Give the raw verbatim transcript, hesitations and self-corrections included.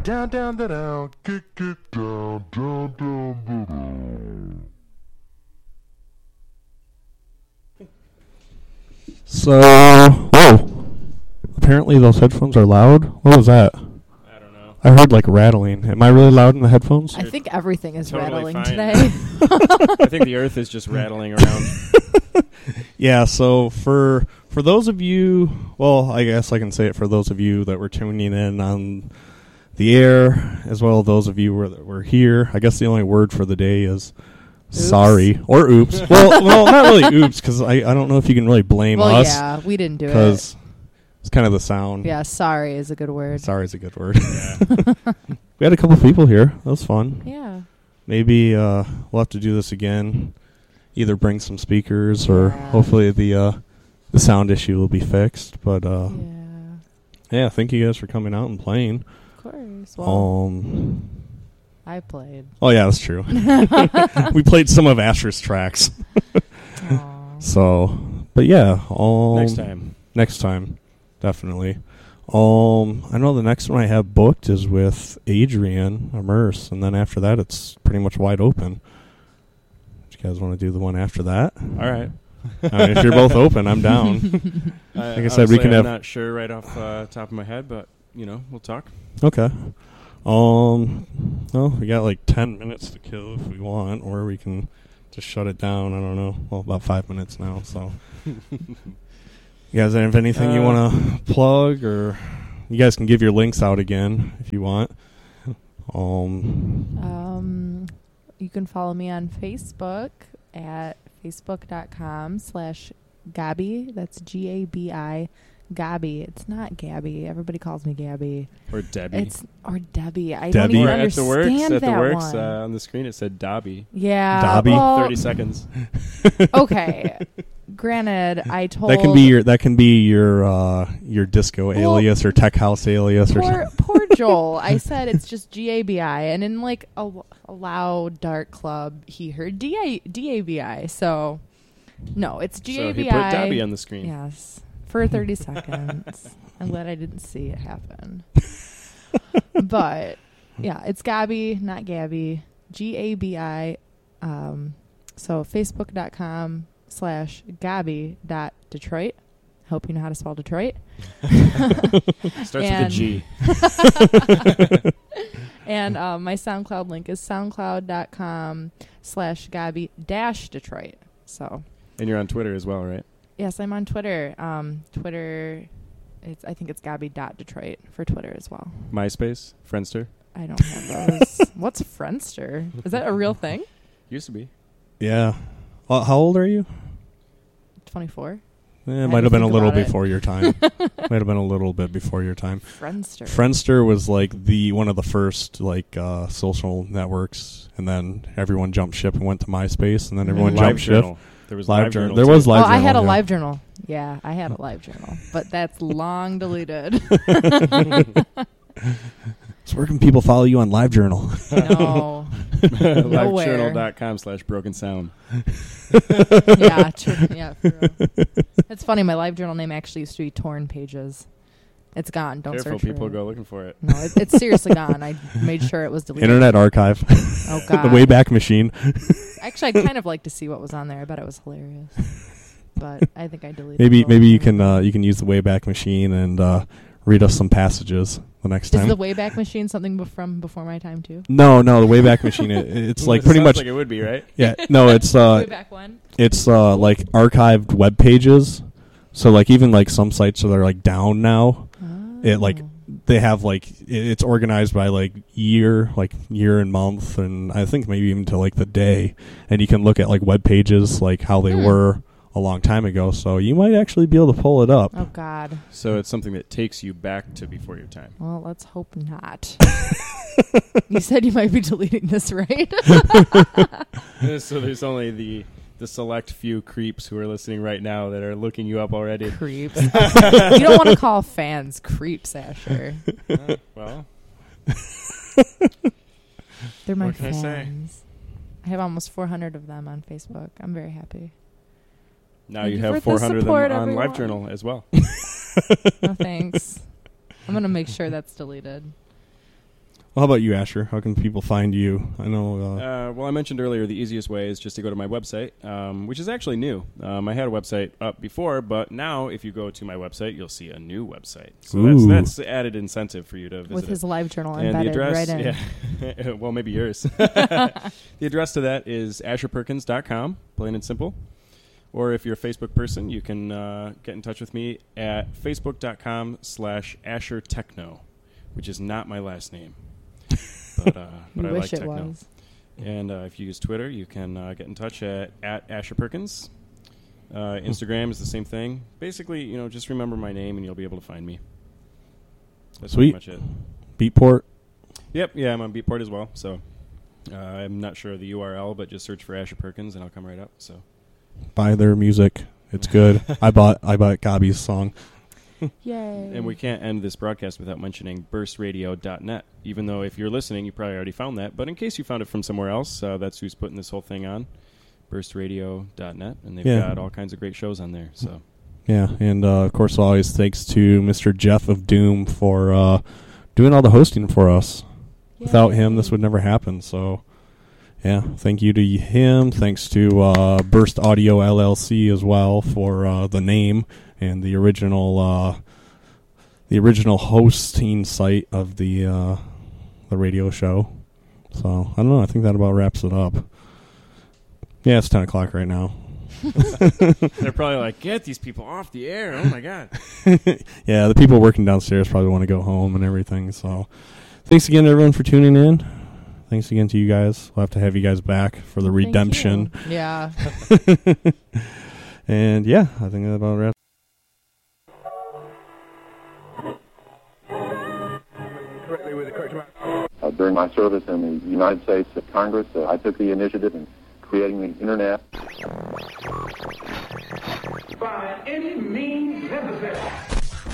Down, down, da, down, kick, kick, down, down, down, da, down. So, whoa. Apparently those headphones are loud. What was that? I don't know. I heard like rattling. Am I really loud in the headphones? I think everything is Totally rattling fine. today. I think the earth is just rattling around. Yeah, so for for those of you, well, I guess I can say it for those of you that were tuning in on the air, as well as those of you who were, that were here. I guess the only word for the day is Oops. sorry or oops. well, well, not really oops, because I, I don't know if you can really blame well, us. yeah, we didn't do it. Because it's kind of the sound. Yeah, sorry is a good word. Sorry is a good word. We had a couple people here. That was fun. Yeah. Maybe uh, we'll have to do this again. Either bring some speakers, or Yeah. hopefully the uh, the sound issue will be fixed. But uh, yeah. yeah, thank you guys for coming out and playing. Of course. Well, Um. I played. Oh yeah, that's true. We played some of Asher's tracks. Aw. So, but yeah, um, Next time. Next time, definitely. Um, I know the next one I have booked is with Adrian Immerse, and then after that, it's pretty much wide open. Do you guys want to do the one after that? All right. I mean, if you're both open, I'm down. I, Like I said, we honestly, can I'm have- not sure right off uh, top of my head, but you know, we'll talk. Okay. Um, well, we got like ten minutes to kill if we want, or we can just shut it down. I don't know. Well, about five minutes now. So, you guys have anything you Uh, want to plug, or you guys can give your links out again if you want. Um, Um, you can follow me on Facebook at facebook.com slash Gabi. That's G A B I. Gabi. It's not Gabby. Everybody calls me Gabby. Or Debbie. It's or Debbie. I Debbie. don't or even at the works. understand At the that works one. uh, on the screen, it said Dobby. yeah. Dobby? Well, Thirty seconds. okay. Granted, I told that can be your that can be your uh, your disco Well, alias or tech house alias or poor something. poor Joel. I said it's just G A B I, and in like a, a loud dark club, he heard D A D A B I. So no, it's G So A he B put I. Dobby on the screen. Yes, for thirty seconds. I'm glad I didn't see it happen. But yeah, it's Gabi, not Gabby. G A B I. Um, so facebook.com slash Gabi dot Detroit. Hope you know how to spell Detroit. Starts with a And- G. And um, my SoundCloud link is soundcloud.com slash Gabi dash Detroit. So And you're on Twitter as well, right? yes, I'm on Twitter. Um, Twitter, it's I think it's Gabi dot Detroit for Twitter as well. MySpace, Friendster. I don't have those. What's Friendster? Is that a real thing? Used to be. Yeah. Well, how old are you? twenty-four. Eh, I it had might to have been a think little about it. before your time. Might have been a little bit before your time. Friendster. Friendster was like the one of the first like uh, social networks, and then everyone jumped ship and went to MySpace, and then everyone Mhm. Live jumped ship. Journal. There was Live Live Journal. Journal. There too. was Live oh, I had a Journal, yeah. live journal. Yeah, I had a live journal, but that's long deleted. So where can people follow you on LiveJournal? No. Nowhere. LiveJournal.com slash broken sound. yeah, true. Yeah, for real. It's funny. My live journal name actually used to be Torn Pages. It's gone. Don't Careful, search people for it. go looking for it. No, it, it's seriously gone. I made sure it was deleted. Internet Archive. Oh God. The Wayback Machine. Actually, I'd kind of like to see what was on there. I bet it was hilarious. But I think I deleted. Maybe it. maybe you can uh, you can use the Wayback Machine and uh, read us some passages the next Is time. the Wayback Machine something bef- from before my time too? no, no, the Wayback Machine. It, it's like It pretty sounds much. like it would be, right? Yeah. No, it's uh, Wayback one. it's uh, like archived web pages. So like even like some sites that are like down now, it like Oh. they have like it, it's organized by like year, like year and month, and I think maybe even to like the day, and you can look at like web pages like how they Hmm. were a long time ago. So you might actually be able to pull it up. Oh God. So it's something that takes you back to before your time. Well, let's hope not. You said you might be deleting this, right? So there's only the the select few creeps who are listening right now that are looking you up already. Creeps. You don't want to call fans creeps, Asher. Uh, well, They're my What can I say? fans. I have almost four hundred of them on Facebook. I'm very happy. now Thank you you have for the four hundred of them support, on everyone. LiveJournal as well. No thanks. I'm going to make sure that's deleted. Well, how about you, Asher? How can people find you? I know. Uh, Uh, well, I mentioned earlier the easiest way is just to go to my website, um, which is actually new. Um, I had a website up before, but now if you go to my website, you'll see a new website. So that's, Ooh. that's added incentive for you to visit With his it. live journal And the embedded address, right in. yeah, well, maybe yours. The address to that is asher perkins dot com, plain and simple. Or if you're a Facebook person, you can uh, get in touch with me at facebook dot com slash asher techno, which is not my last name. But, uh, but You I wish like it techno. was. And uh, if you use Twitter, you can uh, get in touch at, at Asher Perkins. Uh, Instagram is the same thing. Basically, you know, just remember my name and you'll be able to find me. That's Sweet. pretty much it. Beatport. Yep, yeah, I'm on Beatport as well. So uh, I'm not sure of the U R L, but just search for Asher Perkins and I'll come right up. So Buy their music. It's good. I bought I bought Gabi's song. Yay. And we can't end this broadcast without mentioning burst radio dot net, even though if you're listening, you probably already found that. But in case you found it from somewhere else, uh, that's who's putting this whole thing on, burst radio dot net. And they've Yeah. got all kinds of great shows on there. So Yeah, and uh, of course, always thanks to Mister Jeff of Doom for uh, doing all the hosting for us. Without him, this would never happen. So, yeah, thank you to him. Thanks to uh, Burst Audio L L C as well for uh, the name and the original uh, the original hosting site of the uh, the radio show. So I don't know. I think that about wraps it up. Yeah, it's ten o'clock right now. they're probably like, get these people off the air. Oh, my God. Yeah, the people working downstairs probably want to go home and everything. So thanks again, everyone, for tuning in. Thanks again to you guys. We'll have to have you guys back for the Thank redemption. you. Yeah. And, yeah, I think that about wraps. Uh, during my service in the United States Congress, uh, I took the initiative in creating the Internet. By any means necessary.